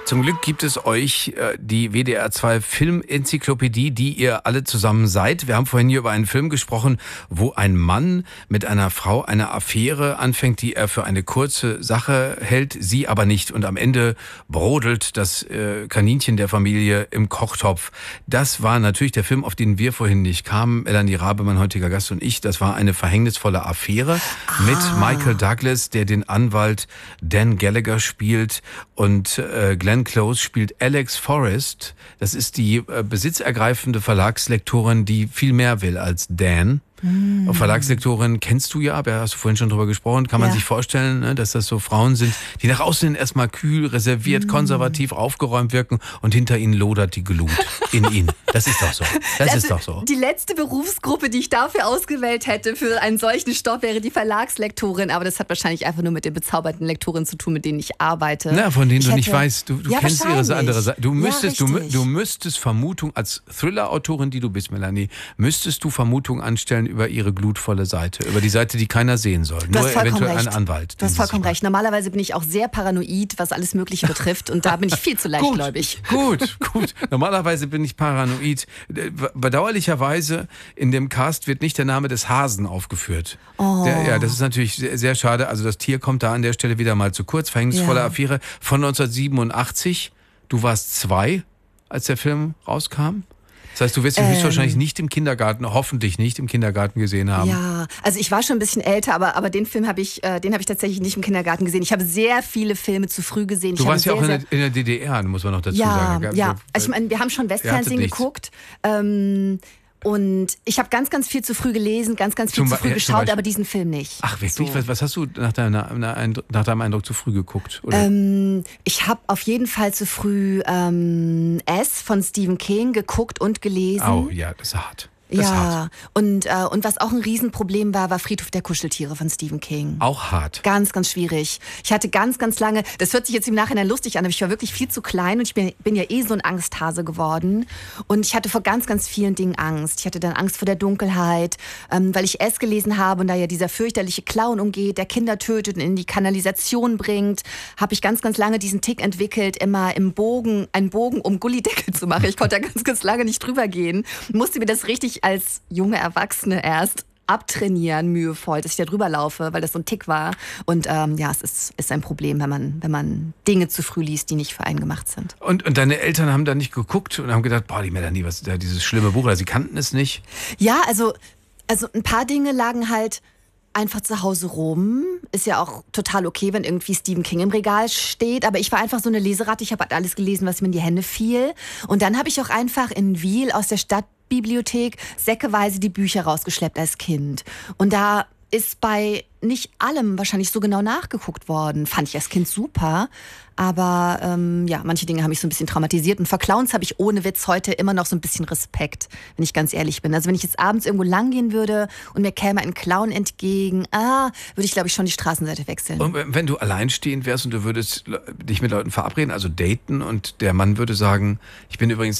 Zum Glück gibt es euch die WDR 2 Filmenzyklopädie, die ihr alle zusammen seid. Wir haben vorhin hier über einen Film gesprochen, wo ein Mann mit einer Frau eine Affäre anfängt, die er für eine kurze Sache hält, sie aber nicht. Und am Ende brodelt das Kaninchen der Familie im Kochtopf. Das war natürlich der Film, auf den wir vorhin nicht kamen. Melanie Rabe, mein heutiger Gast, und ich. Das war eine verhängnisvolle Affäre mit Michael Douglas, der den Anwalt Dan Gallagher spielt, und Glenn Close spielt Alex Forrest. Das ist die besitzergreifende Verlagslektorin, die viel mehr will als Dan. Verlagslektorin kennst du ja, da hast du vorhin schon drüber gesprochen. Kann man sich vorstellen, ne, dass das so Frauen sind, die nach außen hin erstmal kühl, reserviert, konservativ, aufgeräumt wirken und hinter ihnen lodert die Glut in ihnen. Das ist doch so. Das ist doch so. Die letzte Berufsgruppe, die ich dafür ausgewählt hätte für einen solchen Stoff, wäre die Verlagslektorin. Aber das hat wahrscheinlich einfach nur mit den bezaubernden Lektorinnen zu tun, mit denen ich arbeite. Na, von denen du nicht weißt. Du kennst ihre andere Seite. Du müsstest Vermutung, als Thriller-Autorin, die du bist, Melanie, müsstest du Vermutung anstellen über ihre glutvolle Seite, über die Seite, die keiner sehen soll. Nur eventuell ein Anwalt. Du hast vollkommen recht. Normalerweise bin ich auch sehr paranoid, was alles Mögliche betrifft, und da bin ich viel zu leichtgläubig. Gut. Normalerweise bin ich paranoid. Bedauerlicherweise in dem Cast wird nicht der Name des Hasen aufgeführt. Das ist natürlich sehr, sehr schade. Also das Tier kommt da an der Stelle wieder mal zu kurz. Verhängnisvolle Affäre von 1987. Du warst 2, als der Film rauskam. Das heißt, du wirst ihn höchstwahrscheinlich nicht im Kindergarten, hoffentlich nicht im Kindergarten gesehen haben. Ja, also ich war schon ein bisschen älter, aber den Film habe ich tatsächlich nicht im Kindergarten gesehen. Ich habe sehr viele Filme zu früh gesehen. Du warst ja auch in der DDR, muss man noch dazu sagen. Ja, also ich meine, wir haben schon Westfernsehen geguckt. Und ich habe ganz, ganz viel zu früh gelesen, ganz, ganz viel zu früh geschaut, aber diesen Film nicht. Ach wirklich? So. Was hast du nach deinem Eindruck zu früh geguckt? Oder? Ich habe auf jeden Fall zu früh S von Stephen King geguckt und gelesen. Oh ja, das ist hart. Und was auch ein Riesenproblem war Friedhof der Kuscheltiere von Stephen King. Auch hart. Ganz, ganz schwierig. Ich hatte ganz, ganz lange, das hört sich jetzt im Nachhinein lustig an, aber ich war wirklich viel zu klein und ich bin ja so ein Angsthase geworden. Und ich hatte vor ganz, ganz vielen Dingen Angst. Ich hatte dann Angst vor der Dunkelheit, weil ich es gelesen habe und da ja dieser fürchterliche Clown umgeht, der Kinder tötet und in die Kanalisation bringt, habe ich ganz, ganz lange diesen Tick entwickelt, immer einen Bogen um Gullideckel zu machen. Ich konnte da ganz, ganz lange nicht drüber gehen. Musste mir das richtig als junge Erwachsene erst abtrainieren, mühevoll, dass ich da drüber laufe, weil das so ein Tick war. Und es ist ein Problem, wenn man Dinge zu früh liest, die nicht für einen gemacht sind. Und deine Eltern haben da nicht geguckt und haben gedacht, die Melanie, was ist da dieses schlimme Buch, oder sie kannten es nicht? Ja, also ein paar Dinge lagen halt einfach zu Hause rum. Ist ja auch total okay, wenn irgendwie Stephen King im Regal steht. Aber ich war einfach so eine Leseratte. Ich habe halt alles gelesen, was mir in die Hände fiel. Und dann habe ich auch einfach in Wiel aus der Stadtbibliothek säckeweise die Bücher rausgeschleppt als Kind. Und da ist bei nicht allem wahrscheinlich so genau nachgeguckt worden. Fand ich als Kind super. Aber manche Dinge haben mich so ein bisschen traumatisiert. Und vor Clowns habe ich ohne Witz heute immer noch so ein bisschen Respekt, wenn ich ganz ehrlich bin. Also wenn ich jetzt abends irgendwo lang gehen würde und mir käme ein Clown entgegen, würde ich, glaube ich, schon die Straßenseite wechseln. Und wenn du alleinstehend wärst und du würdest dich mit Leuten verabreden, also daten, und der Mann würde sagen, ich bin übrigens